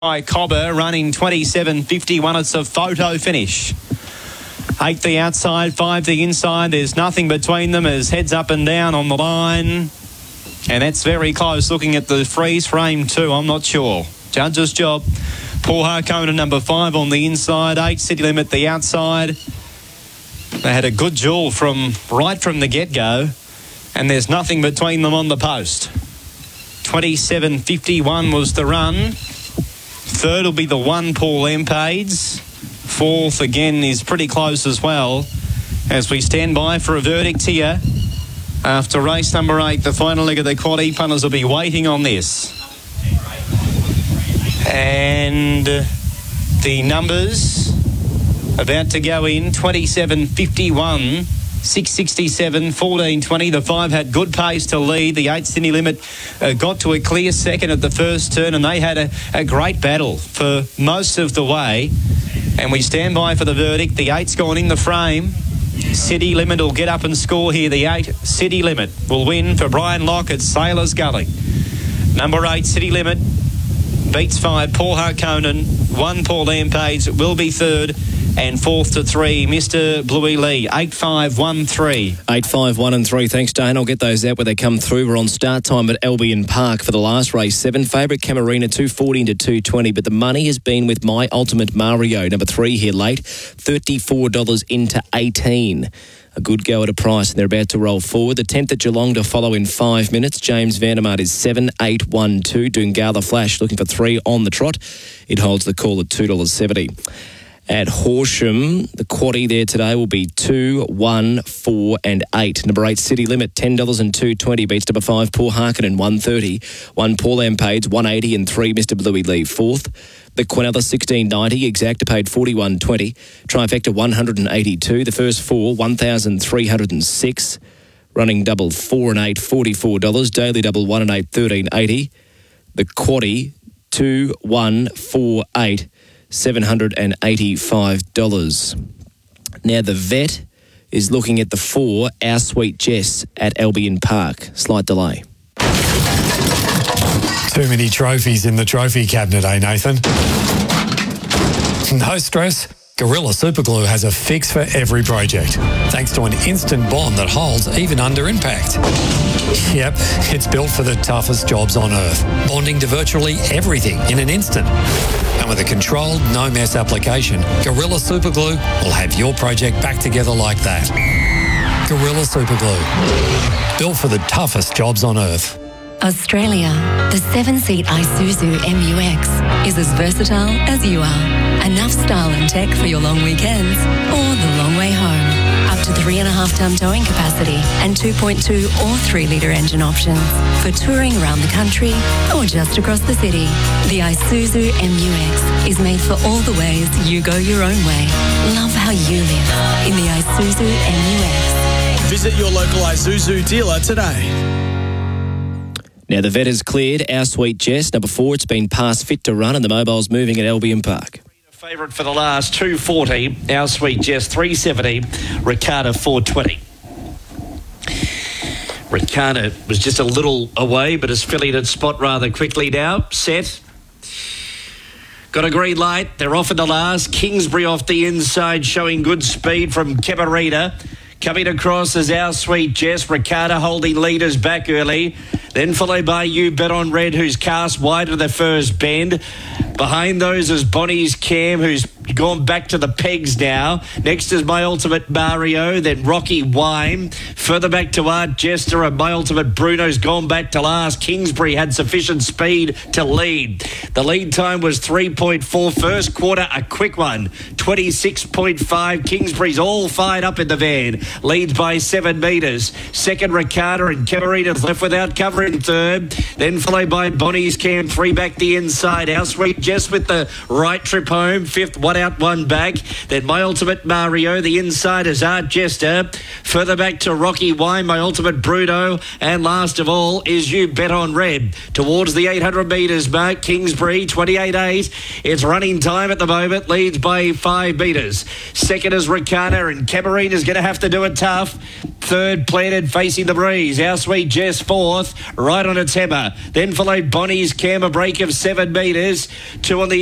by Cobber, running 27.51. It's a photo finish. 8 the outside, 5 the inside. There's nothing between them as heads up and down on the line. And that's very close. Looking at the freeze frame too, I'm not sure. Judge's job. Paul Harkonnen, number 5 on the inside. 8 City Limit the outside. They had a good duel right from the get-go. And there's nothing between them on the post. 27.51 was the run. Third will be the 1, Paul Lampades. Fourth, again, is pretty close as well. As we stand by for a verdict here. After race number 8, the final leg of the quad, punters will be waiting on this. And the numbers about to go in, 27.51. 6.67, 14.20. The 5 had good pace to lead. The 8 Sydney Limit got to a clear second at the first turn, and they had a great battle for most of the way. And we stand by for the verdict. The 8's gone in the frame. City Limit will get up and score here. The 8 City Limit will win for Brian Locke at Sailors Gully. Number 8 City Limit beats 5 Paul Harkonnen. 1 Paul Lampades will be third. And 4th to 3, Mr. Bluey Lee, 8-5-1-3. 8-5-1-3. Thanks, Dane. I'll get those out where they come through. We're on start time at Albion Park for the last race. 7 favourite Camarina, 2.40 to 2.20. But the money has been with My Ultimate Mario, number 3 here late, $34 into 18. A good go at a price, and they're about to roll forward. The 10th at Geelong to follow in 5 minutes. James Vandermaat is 7-8-1-2. Doongala Flash looking for 3 on the trot. It holds the call at $2.70. At Horsham, the quaddie there today will be 2, 1, 4 and 8. Number 8, City Limit, $10 and 2.20. Beats number 5, Paul Harkonnen, 1.30. 1, Paul Lampades, 1.80 and 3, Mr. Bluey Lee, 4th. The Quinella, 16.90. Exacta paid 41.20. Trifecta, 182. The first 4, 1,306. Running double 4 and 8, $44. Daily double 1 and 8, $13.80. The quaddie, 2, 1, 4, 8. $785. Now the vet is looking at the 4, Our Sweet Jess at Albion Park. Slight delay. Too many trophies in the trophy cabinet, eh, Nathan? No stress. Gorilla Superglue has a fix for every project, thanks to an instant bond that holds even under impact. Yep, it's built for the toughest jobs on Earth, bonding to virtually everything in an instant. And with a controlled, no-mess application, Gorilla Superglue will have your project back together like that. Gorilla Superglue, built for the toughest jobs on Earth. Australia, the 7-seat Isuzu MU-X is as versatile as you are. Enough style and tech for your long weekends or the long way home. Up to 3.5-ton towing capacity and 2.2 or 3-litre engine options for touring around the country or just across the city. The Isuzu MU-X is made for all the ways you go your own way. Love how you live in the Isuzu MU-X. Visit your local Isuzu dealer today. Now, the vet has cleared Our Sweet Jess. Number 4, it's been past fit to run, and the mobile's moving at Albion Park. Favourite for the last, 2.40. Our Sweet Jess, 3.70. Ricardo, 4.20. Ricardo was just a little away, but has fillied its spot rather quickly now. Set. Got a green light. They're off in the last. Kingsbury off the inside, showing good speed from Camarina. Coming across is Our Sweet Jess. Ricardo holding leaders back early. Then followed by You Bet on Red, who's cast wide of the first bend. Behind those is Bonnie's Cam, who's gone back to the pegs now. Next is My Ultimate Mario, then Rocky Wine. Further back to Art Jester, and My Ultimate Bruno's gone back to last. Kingsbury had sufficient speed to lead. The lead time was 3.4. First quarter, a quick one, 26.5. Kingsbury's all fired up in the van. Leads by 7 metres. Second, Ricardo, and Camarina's left without cover in third. Then followed by Bonnie's Cam, 3 back the inside. Our Sweet Jess with the right trip home. Fifth, 1 out, one back. Then My Ultimate Mario, the inside is Art Jester. Further back to Rocky Wine, My Ultimate Bruto. And last of all is You Bet on Red. Towards the 800 metres mark, Kingsbury, 28.8. It's running time at the moment, leads by 5 metres. Second is Ricana, and Camarine is going to have to do it tough. Third, Planted, facing the breeze. Our Sweet Jess, fourth, right on its hammer. Then followed Bonnie's Cam, a break of 7 metres. 2 on the